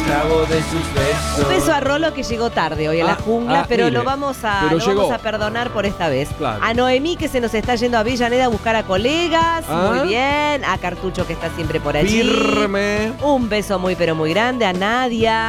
esclavo de sus besos. Un beso a Rolo que llegó tarde hoy a la jungla, pero mire, lo vamos a perdonar por esta vez. Claro. A Noemí que se nos está yendo a Avellaneda a buscar a colegas. Ah. Muy bien. A Cartucho que está siempre por allí. Firme. Un beso muy pero muy grande a Nadia.